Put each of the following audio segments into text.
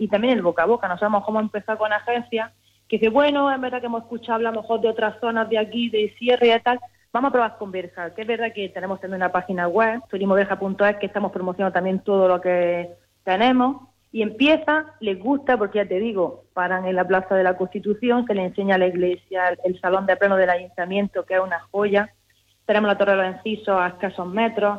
y también el boca a boca. Nosotros a lo mejor hemos empezado con agencias que dice, bueno, es verdad que hemos escuchado hablar a lo mejor de otras zonas de aquí, de Sierra y tal, vamos a probar con Berja, que es verdad que tenemos también una página web, turismoberja.es, que estamos promocionando también todo lo que tenemos, y empieza, les gusta, porque ya te digo, paran en la Plaza de la Constitución, se les enseña la iglesia, el salón de pleno del ayuntamiento, que es una joya, tenemos la Torre de los Encisos a escasos metros,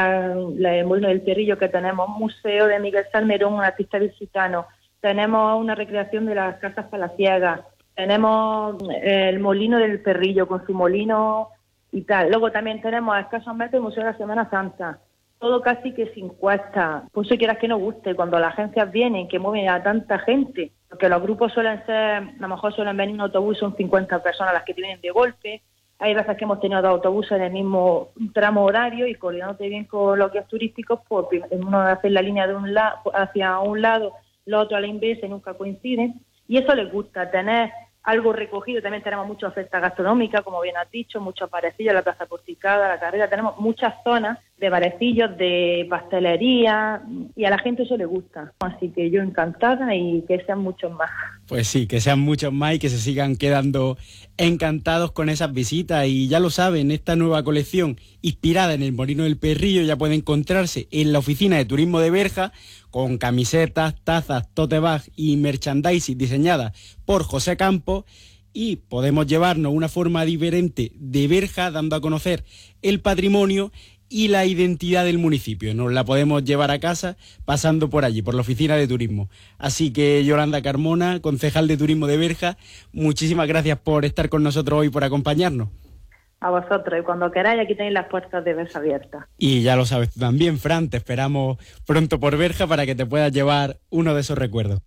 el Molino del Perrillo que tenemos, un museo de Miguel Salmerón, un artista visitano, tenemos una recreación de las casas palaciegas, tenemos el Molino del Perrillo con su molino y tal. Luego también tenemos a escasos metros el Museo de la Semana Santa. Todo casi que sin cuesta. Por eso quieras que nos guste, cuando las agencias vienen, que mueven a tanta gente, porque los grupos suelen ser, a lo mejor suelen venir en un autobús, son 50 personas las que te vienen de golpe. Hay veces que hemos tenido 2 autobuses en el mismo tramo horario y coordinándote bien con los guías turísticos, pues uno hace la línea de un lado hacia un lado, los otros a la inversa y nunca coinciden. Y eso les gusta, tener algo recogido. También tenemos mucha oferta gastronómica, como bien has dicho, muchos barecillos, la Plaza Porticada, la Carrera. Tenemos muchas zonas de barecillos, de pastelería, y a la gente eso le gusta. Así que yo encantada y que sean muchos más. Pues sí, que sean muchos más y que se sigan quedando encantados con esas visitas. Y ya lo saben, esta nueva colección inspirada en el Molino del Perrillo ya puede encontrarse en la oficina de turismo de Berja, con camisetas, tazas, tote bag y merchandising diseñadas por José Campos, y podemos llevarnos una forma diferente de Berja, dando a conocer el patrimonio y la identidad del municipio. Nos la podemos llevar a casa pasando por allí, por la oficina de turismo. Así que Yolanda Carmona, concejal de turismo de Berja, muchísimas gracias por estar con nosotros hoy, por acompañarnos. A vosotros, y cuando queráis, aquí tenéis las puertas de Berja abiertas. Y ya lo sabes tú también, Fran, te esperamos pronto por Berja para que te puedas llevar uno de esos recuerdos.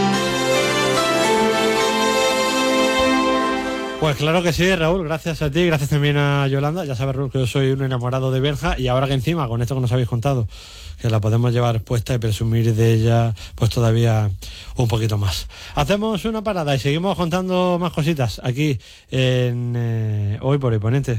Pues claro que sí, Raúl, gracias a ti, gracias también a Yolanda. Ya sabes, Raúl, que yo soy un enamorado de Berja, y ahora que encima, con esto que nos habéis contado, que la podemos llevar puesta y presumir de ella pues todavía un poquito más. Hacemos una parada y seguimos contando más cositas aquí en Hoy por Hoy Ponente.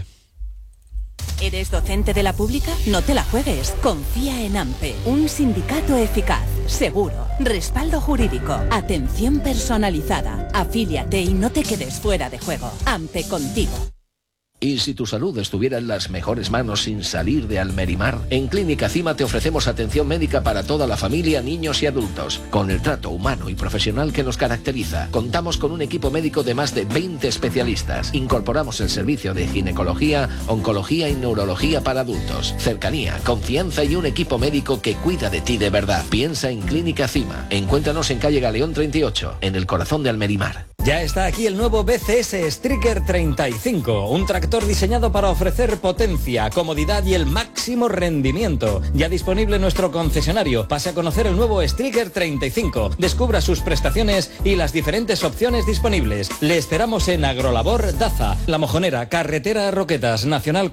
¿Eres docente de la pública? No te la juegues. Confía en AMPE, un sindicato eficaz, seguro, respaldo jurídico, atención personalizada. Afíliate y no te quedes fuera de juego. AMPE contigo. ¿Y si tu salud estuviera en las mejores manos sin salir de Almerimar? En Clínica Cima te ofrecemos atención médica para toda la familia, niños y adultos. Con el trato humano y profesional que nos caracteriza, contamos con un equipo médico de más de 20 especialistas. Incorporamos el servicio de ginecología, oncología y neurología para adultos. Cercanía, confianza y un equipo médico que cuida de ti de verdad. Piensa en Clínica Cima. Encuéntranos en calle Galeón 38, en el corazón de Almerimar. Ya está aquí el nuevo BCS Striker 35, un tractor diseñado para ofrecer potencia, comodidad y el máximo rendimiento. Ya disponible en nuestro concesionario. Pase a conocer el nuevo Striker 35. Descubra sus prestaciones y las diferentes opciones disponibles. Le esperamos en Agrolabor Daza, La Mojonera, Carretera Roquetas, Nacional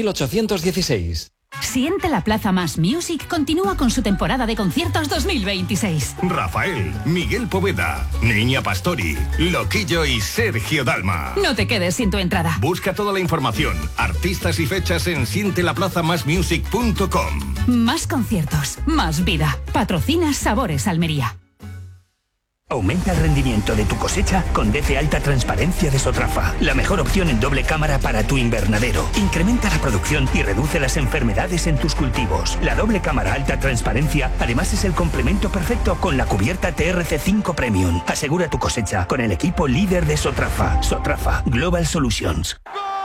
4816. Siente la Plaza Más Music continúa con su temporada de conciertos 2026. Rafael, Miguel Poveda, Niña Pastori, Loquillo y Sergio Dalma. No te quedes sin tu entrada. Busca toda la información, artistas y fechas en sientelaplazamasmusic.com. Más conciertos, más vida. Patrocina Sabores Almería. Aumenta el rendimiento de tu cosecha con DC Alta Transparencia de Sotrafa, la mejor opción en doble cámara para tu invernadero. Incrementa la producción y reduce las enfermedades en tus cultivos. La doble cámara Alta Transparencia además es el complemento perfecto con la cubierta TRC5 Premium. Asegura tu cosecha con el equipo líder de Sotrafa. Sotrafa Global Solutions.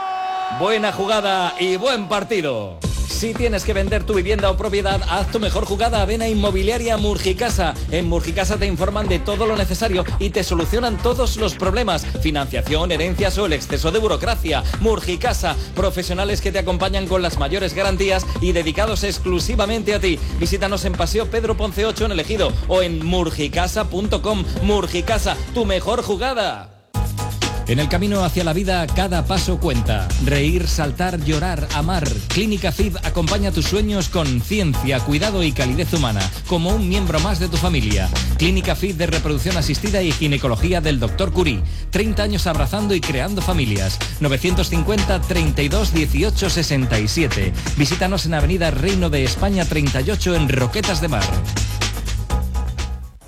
Buena jugada y buen partido. Si tienes que vender tu vivienda o propiedad, haz tu mejor jugada. Ven a Inmobiliaria Murgicasa. En Murgicasa te informan de todo lo necesario y te solucionan todos los problemas. Financiación, herencias o el exceso de burocracia. Murgicasa, profesionales que te acompañan con las mayores garantías y dedicados exclusivamente a ti. Visítanos en Paseo Pedro Ponce 8 en El Ejido o en murgicasa.com. Murgicasa, tu mejor jugada. En el camino hacia la vida, cada paso cuenta. Reír, saltar, llorar, amar. Clínica FIB acompaña tus sueños con ciencia, cuidado y calidez humana, como un miembro más de tu familia. Clínica FIB de reproducción asistida y ginecología del Dr. Curie. 30 años abrazando y creando familias. 950 32 18 67. Visítanos en Avenida Reino de España 38 en Roquetas de Mar.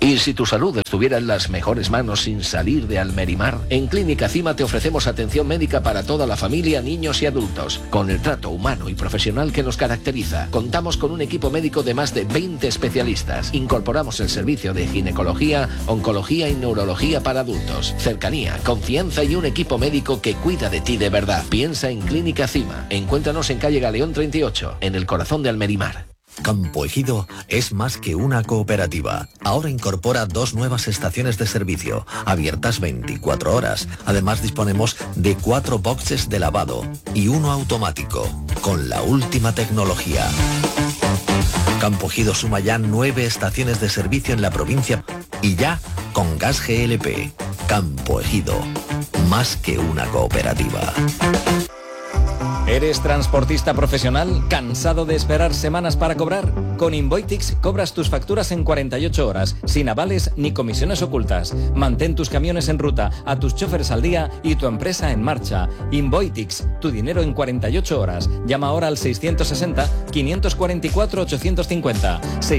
Y si tu salud estuviera en las mejores manos sin salir de Almerimar, en Clínica Cima te ofrecemos atención médica para toda la familia, niños y adultos. Con el trato humano y profesional que nos caracteriza, contamos con un equipo médico de más de 20 especialistas. Incorporamos el servicio de ginecología, oncología y neurología para adultos. Cercanía, confianza y un equipo médico que cuida de ti de verdad. Piensa en Clínica Cima. Encuéntranos en calle Galeón 38, en el corazón de Almerimar. Campo Ejido es más que una cooperativa. Ahora incorpora 2 nuevas estaciones de servicio, abiertas 24 horas. Además disponemos de 4 boxes de lavado y 1 automático, con la última tecnología. Campo Ejido suma ya 9 estaciones de servicio en la provincia y ya con gas GLP. Campo Ejido, más que una cooperativa. ¿Eres transportista profesional? ¿Cansado de esperar semanas para cobrar? Con Invoitix cobras tus facturas en 48 horas, sin avales ni comisiones ocultas. Mantén tus camiones en ruta, a tus choferes al día y tu empresa en marcha. Invoitix, tu dinero en 48 horas. Llama ahora al 660-544-850.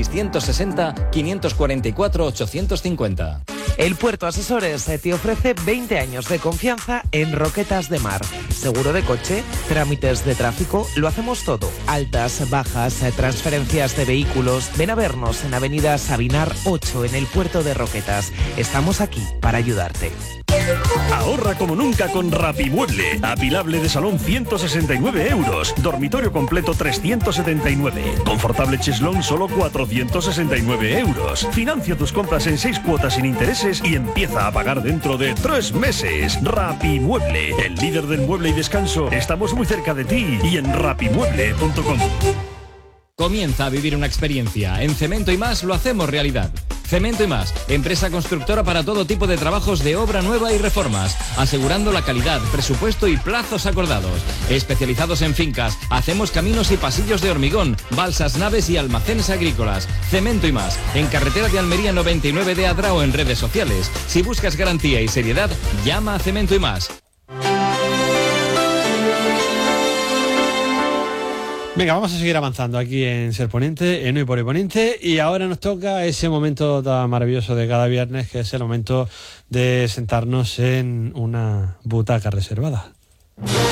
660-544-850. El Puerto Asesores te ofrece 20 años de confianza en Roquetas de Mar. Seguro de coche, trámites de tráfico, lo hacemos todo. Altas, bajas, transferencias de vehículos. Ven a vernos en Avenida Sabinar 8 en el Puerto de Roquetas. Estamos aquí para ayudarte. Ahorra como nunca con Rapimueble. Apilable de salón 169 euros. Dormitorio completo 379. Confortable cheslón solo 469 euros. Financia tus compras en 6 cuotas sin intereses y empieza a pagar dentro de 3 meses. Rapimueble, el líder del mueble y descanso. Estamos muy cerca de ti y en rapimueble.com. Comienza a vivir una experiencia. En Cemento y Más lo hacemos realidad. Cemento y Más, empresa constructora para todo tipo de trabajos de obra nueva y reformas, asegurando la calidad, presupuesto y plazos acordados. Especializados en fincas, hacemos caminos y pasillos de hormigón, balsas, naves y almacenes agrícolas. Cemento y Más, en carretera de Almería 99 de Adra o en redes sociales. Si buscas garantía y seriedad, llama a Cemento y Más. Venga, vamos a seguir avanzando aquí en Ser Poniente, en Hoy por Hoy Poniente, y ahora nos toca ese momento tan maravilloso de cada viernes, que es el momento de sentarnos en una butaca reservada.